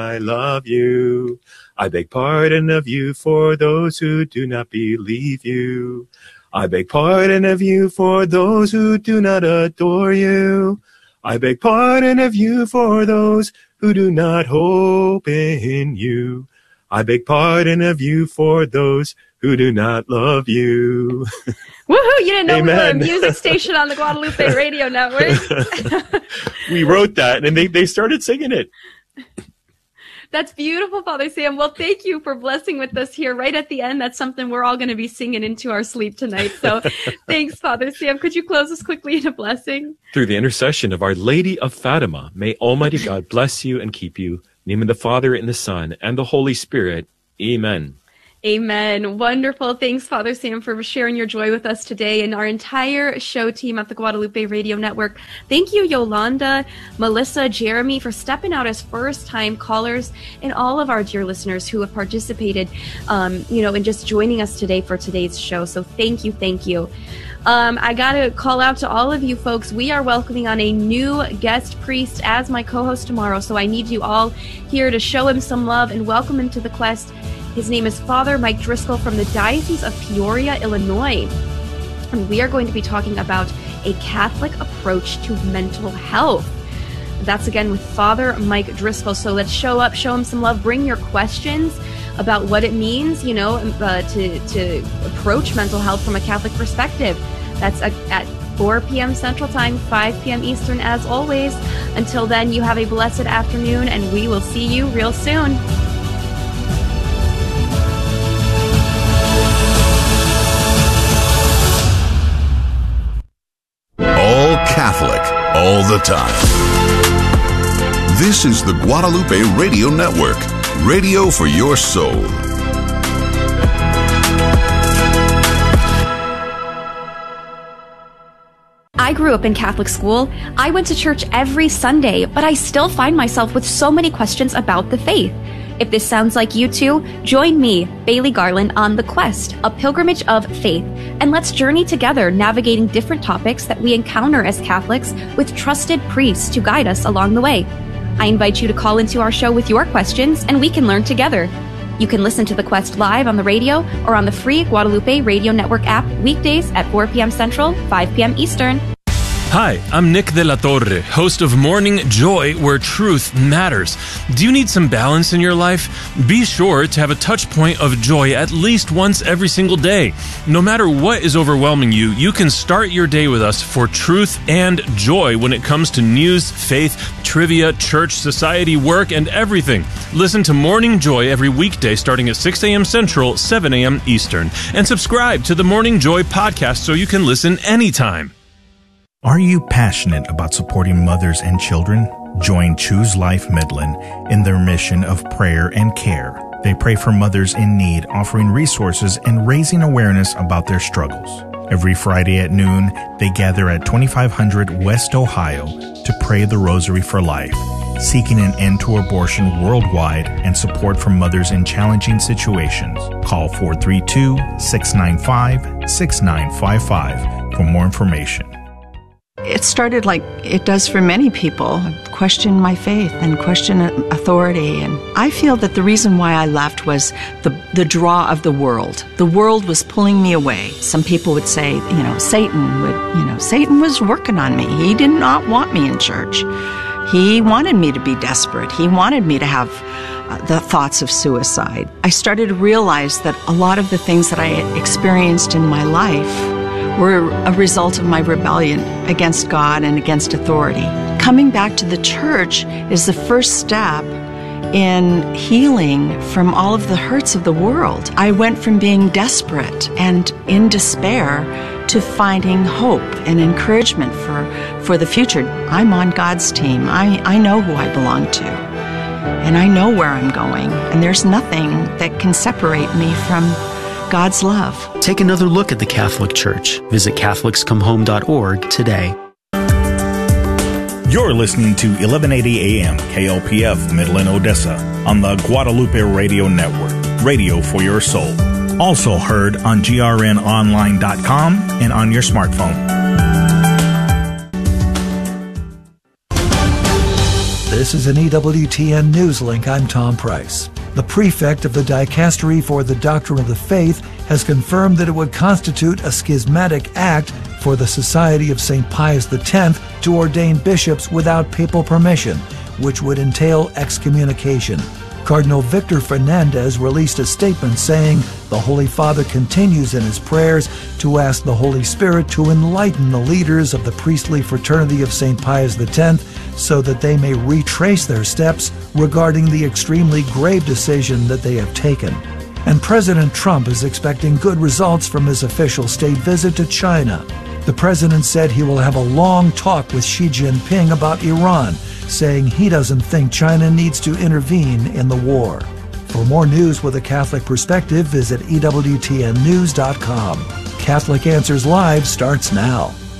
I love you. I beg pardon of you for those who do not believe you. I beg pardon of you for those who do not adore you. I beg pardon of you for those who do not hope in you. I beg pardon of you for those who do not love you. Woohoo! You didn't know Amen. we were a music station on the Guadalupe Radio Network. We wrote that, and they started singing it. That's beautiful, Father Sam. Well, thank you for blessing with us here right at the end. That's something we're all going to be singing into our sleep tonight. So thanks, Father Sam. Could you close us quickly in a blessing? Through the intercession of Our Lady of Fatima, may Almighty God bless you and keep you. In the name of the Father, and the Son, and the Holy Spirit. Amen. Amen. Wonderful. Thanks, Father Sam, for sharing your joy with us today and our entire show team at the Guadalupe Radio Network. Thank you, Yolanda, Melissa, Jeremy, for stepping out as first-time callers, and all of our dear listeners who have participated, in just joining us today for today's show. So thank you, thank you. I got to call out to all of you folks. We are welcoming on a new guest priest as my co-host tomorrow, so I need you all here to show him some love and welcome him to the quest. His name is Father Mike Driscoll from the Diocese of Peoria, Illinois. And we are going to be talking about a Catholic approach to mental health. That's again with Father Mike Driscoll. So let's show up, show him some love, bring your questions about what it means, to approach mental health from a Catholic perspective. That's at 4 p.m. Central Time, 5 p.m. Eastern, as always. Until then, you have a blessed afternoon, and we will see you real soon. All Catholic, all the time. This is the Guadalupe Radio Network, radio for your soul. I grew up in Catholic school. I went to church every Sunday, but I still find myself with so many questions about the faith. If this sounds like you too, join me, Bailey Garland, on The Quest, a pilgrimage of faith, and let's journey together navigating different topics that we encounter as Catholics with trusted priests to guide us along the way. I invite you to call into our show with your questions, and we can learn together. You can listen to The Quest live on the radio or on the free Guadalupe Radio Network app weekdays at 4 p.m. Central, 5 p.m. Eastern. Hi, I'm Nick de la Torre, host of Morning Joy, where truth matters. Do you need some balance in your life? Be sure to have a touch point of joy at least once every single day. No matter what is overwhelming you, you can start your day with us for truth and joy when it comes to news, faith, trivia, church, society, work, and everything. Listen to Morning Joy every weekday starting at 6 a.m. Central, 7 a.m. Eastern. And subscribe to the Morning Joy podcast so you can listen anytime. Are you passionate about supporting mothers and children? Join Choose Life Midland in their mission of prayer and care. They pray for mothers in need, offering resources and raising awareness about their struggles. Every Friday at noon, they gather at 2500 West Ohio to pray the Rosary for Life, seeking an end to abortion worldwide and support for mothers in challenging situations. Call 432-695-6955 for more information. It started like it does for many people, question my faith and question authority. And I feel that the reason why I left was the draw of the world. The world was pulling me away. Some people would say, Satan was working on me. He did not want me in church. He wanted me to be desperate. He wanted me to have the thoughts of suicide. I started to realize that a lot of the things that I had experienced in my life were a result of my rebellion against God and against authority. Coming back to the church is the first step in healing from all of the hurts of the world. I went from being desperate and in despair to finding hope and encouragement for the future. I'm on God's team. I know who I belong to, and I know where I'm going, and there's nothing that can separate me from God's love. Take another look at the Catholic Church. Visit CatholicsComeHome.org today. You're listening to 1180 AM KLPF Midland, Odessa on the Guadalupe Radio Network, radio for your soul. Also heard on grnonline.com and on your smartphone. This This is an EWTN News Link. I'm Tom Price. The prefect of the Dicastery for the Doctrine of the Faith has confirmed that it would constitute a schismatic act for the Society of St. Pius X to ordain bishops without papal permission, which would entail excommunication. Cardinal Victor Fernandez released a statement saying the Holy Father continues in his prayers to ask the Holy Spirit to enlighten the leaders of the priestly fraternity of St. Pius X so that they may retrace their steps regarding the extremely grave decision that they have taken. And President Trump is expecting good results from his official state visit to China. The president said he will have a long talk with Xi Jinping about Iran, saying he doesn't think China needs to intervene in the war. For more news with a Catholic perspective, visit EWTNnews.com. Catholic Answers Live starts now.